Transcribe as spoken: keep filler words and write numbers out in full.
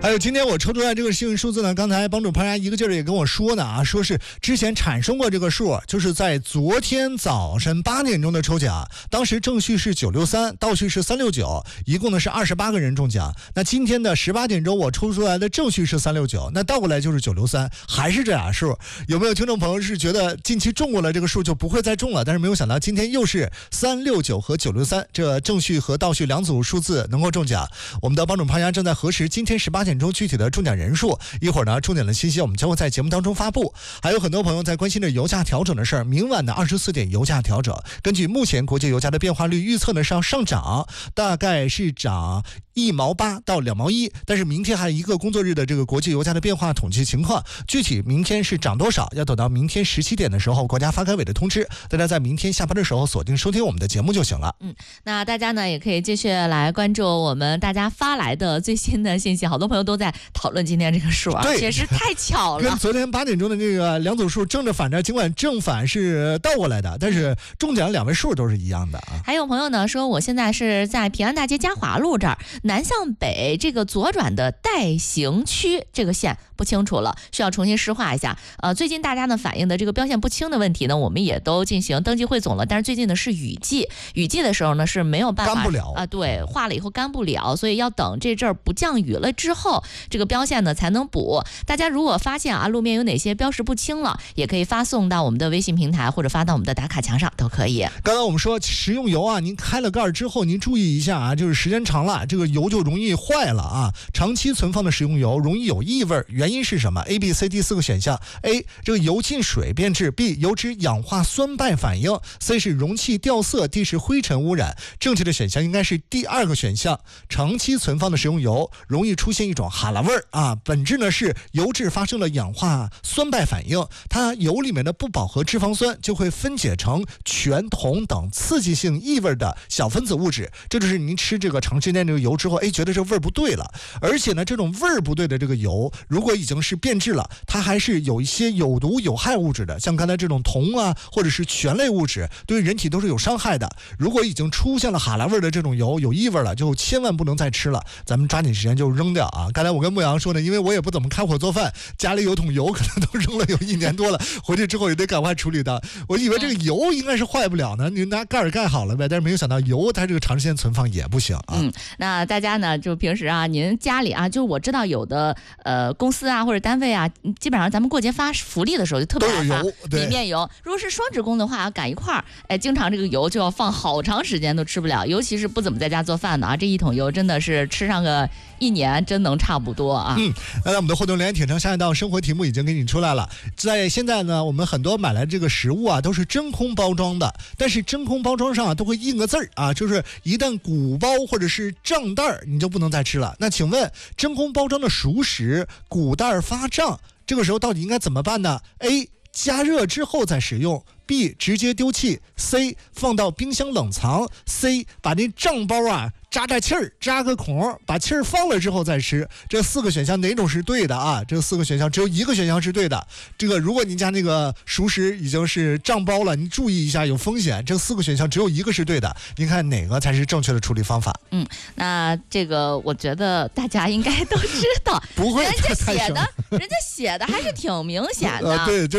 还有今天我抽出来这个幸运数字呢，刚才帮主潘然一个劲儿也跟我说呢啊，说是之前产生过这个数，就是在昨天早晨八点钟的抽奖，当时正序是九六三，倒序是三六九，一共呢是二十八个人中奖。那今天的十八点钟我抽出来的正序是三六九，那倒过来就是九六三，还是这俩数。有没有听众朋友是觉得近期中过了这个数就不会再中了？但是没有想到今天又是三六九和九六三，这正序和倒序两组数字能够中奖。我们的帮主潘然正在核实今天十八点钟具体的中奖人数，一会儿呢重点的信息我们将会在节目当中发布。还有很多朋友在关心着油价调整的事儿，明晚的二十四点油价调整，根据目前国际油价的变化率预测呢是要上涨，大概是涨一毛八到两毛一，但是明天还有一个工作日的这个国际油价的变化统计情况，具体明天是涨多少，要等到明天十七点的时候国家发改委的通知，大家在明天下班的时候锁定收听我们的节目就行了。 嗯，那大家呢也可以继续来关注我们大家发来的最新的信息，好多朋友都在讨论今天这个数啊，确实太巧了， 跟昨天八点钟的这个两组数正着反着，尽管正反是倒过来的，但是中奖两位数都是一样的啊。 还有朋友呢说，我现在是在平安大街嘉华路这儿南向北这个左转的代行区，这个线不清楚了，需要重新施画一下。呃，最近大家呢反映的这个标线不清的问题呢，我们也都进行登记汇总了，但是最近呢是雨季，雨季的时候呢是没有办法干不了啊、呃，对，画了以后干不了，所以要等这阵儿不降雨了之后，这个标线呢才能补。大家如果发现啊路面有哪些标识不清了，也可以发送到我们的微信平台或者发到我们的打卡墙上都可以。 刚才我们说食用油啊，您开了盖之后您注意一下啊，就是时间长了这个油就容易坏了啊。长期存放的食用油容易有异味，原因是什么？ A B C D 四个选项。 A 这个油进水变质， B 油脂氧化酸败反应， C 是容器掉色， D 是灰尘污染。正确的选项应该是第二个选项，长期存放的食用油容易出现一种哈喇味儿啊，本质呢是油质发生了氧化酸败反应，它油里面的不饱和脂肪酸就会分解成醛、铜等刺激性异味的小分子物质，这就是您吃这个长时间这个油之后，哎，觉得这味儿不对了。而且呢，这种味儿不对的这个油，如果已经是变质了，它还是有一些有毒有害物质的，像刚才这种铜啊，或者是醛类物质，对人体都是有伤害的。如果已经出现了哈喇味的这种油，有异味了，就千万不能再吃了，咱们抓紧时间就扔掉啊！刚才我跟牧羊说呢，因为我也不怎么开火做饭，家里有桶油可能都扔了有一年多了，回去之后也得赶快处理的。我以为这个油应该是坏不了呢，你拿盖儿盖好了呗，但是没有想到油它这个长时间存放也不行啊。 嗯，那大家呢就平时啊，您家里啊，就我知道有的呃公司啊或者单位啊，基本上咱们过节发福利的时候就特别爱发米面油。如果是双职工的话，赶一块儿，哎，经常这个油就要放好长时间都吃不了，尤其是不怎么在家做饭的啊，这一桶油真的是吃上个一年真能差不多啊。 嗯，那我们的互动留言铁城下一道生活题目已经给你出来了。在现在呢，我们很多买来这个食物啊都是真空包装的，但是真空包装上啊都会印个字儿啊，就是一旦鼓包或者是胀袋儿，你就不能再吃了。那请问真空包装的熟食鼓袋发胀，这个时候到底应该怎么办呢？ A 加热之后再食用， B 直接丢弃， C 放到冰箱冷藏， C 把那胀包啊扎扎气儿，扎个孔，把气儿放了之后再吃。这四个选项哪种是对的啊？这四个选项只有一个选项是对的。这个如果您家那个熟食已经是胀包了，您注意一下有风险。这四个选项只有一个是对的，您看哪个才是正确的处理方法？ 嗯，那这个我觉得大家应该都知道， 不会， 人家写的，人家写的还是挺明显的。 呃、对。